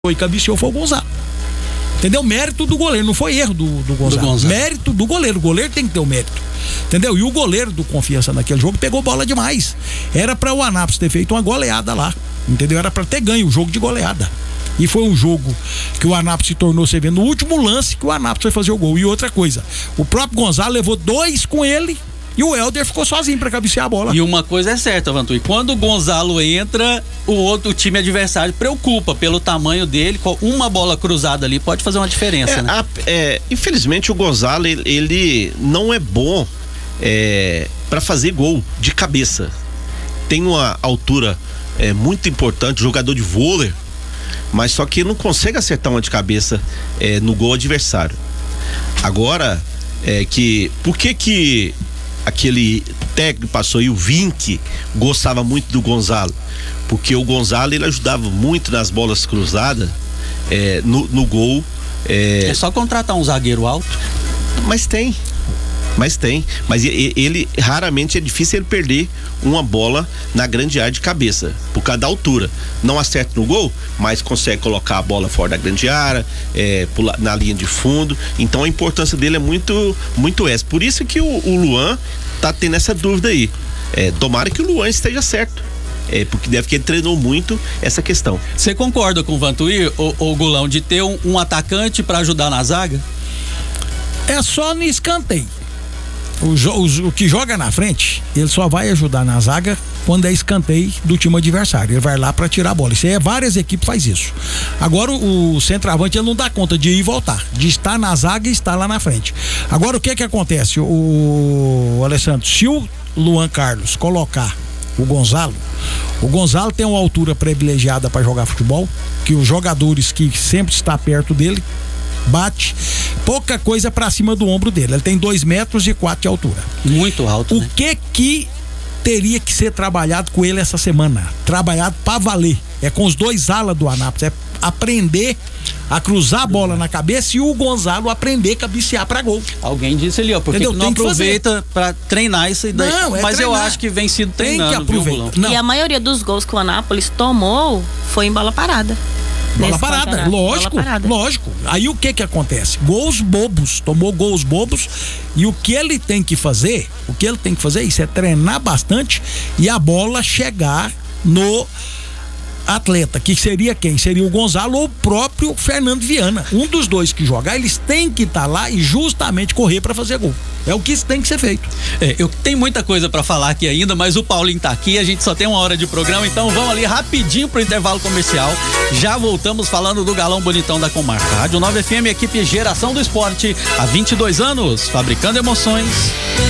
e cabeceou foi o Gonzalo. Entendeu? Mérito do goleiro, não foi erro do Gonzalo. Mérito do goleiro. O goleiro tem que ter o mérito. Entendeu? E o goleiro do Confiança naquele jogo pegou bola demais. Era pra o Anápolis ter feito uma goleada lá. Entendeu? Era pra ter ganho o jogo de goleada. E foi um jogo que o Anápolis se tornou, você vê, no último lance que o Anápolis foi fazer o gol. E outra coisa, o próprio Gonzalo levou 2 com ele e o Helder ficou sozinho pra cabecear a bola. E uma coisa é certa, Vantuí, quando o Gonzalo entra, o time adversário preocupa pelo tamanho dele. Uma bola cruzada ali pode fazer uma diferença, né? Infelizmente o Gonzalo, ele não é bom pra fazer gol de cabeça. Tem uma altura muito importante, jogador de vôlei, mas só que não consegue acertar uma de cabeça no gol adversário. Agora, por que aquele técnico passou aí, o Vink, gostava muito do Gonzalo? Porque o Gonzalo, ele ajudava muito nas bolas cruzadas, no gol. É só contratar um zagueiro alto? Mas ele raramente é difícil ele perder uma bola na grande área de cabeça, por causa da altura. Não acerta no gol, mas consegue colocar a bola fora da grande área, na linha de fundo. Então a importância dele é muito, muito essa. Por isso que o Luan tá tendo essa dúvida aí. Tomara que o Luan esteja certo. Porque deve que ele treinou muito essa questão. Você concorda com o Vantuí, o Gulão, de ter um atacante para ajudar na zaga? É só no escanteio. O que joga na frente, ele só vai ajudar na zaga quando é escanteio do time adversário. Ele vai lá pra tirar a bola. Isso aí, várias equipes faz isso. Agora o centroavante, ele não dá conta de ir e voltar, de estar na zaga e estar lá na frente. Agora o que acontece, o Alessandro? Se o Luan Carlos colocar o Gonzalo tem uma altura privilegiada para jogar futebol, que os jogadores que sempre está perto dele bate pouca coisa pra cima do ombro dele. Ele tem 2,4 metros de altura. Muito alto, né? O que teria que ser trabalhado com ele essa semana? Trabalhado pra valer. Com os 2 alas do Anápolis. Aprender a cruzar a bola na cabeça e o Gonzalo aprender a cabecear pra gol. Alguém disse ali, por que não aproveita pra treinar isso daí? Não, mas treinar. Eu acho que vem sido treinando. Tem que aproveitar. E a maioria dos gols que o Anápolis tomou foi em bola parada. Bola parada, lógico. Aí o que acontece? Gols bobos, tomou gols bobos, e o que ele tem que fazer, isso é treinar bastante e a bola chegar no atleta, que seria quem? Seria o Gonzalo ou o próprio Fernando Viana. Um dos dois que jogar, eles têm que estar lá e justamente correr para fazer gol. É o que tem que ser feito. Eu tenho muita coisa para falar aqui ainda, mas o Paulinho tá aqui, a gente só tem 1 hora de programa, então vamos ali rapidinho pro intervalo comercial. Já voltamos falando do Galão Bonitão da Comarca. Rádio 9 FM, equipe Geração do Esporte, há 22 anos, fabricando emoções.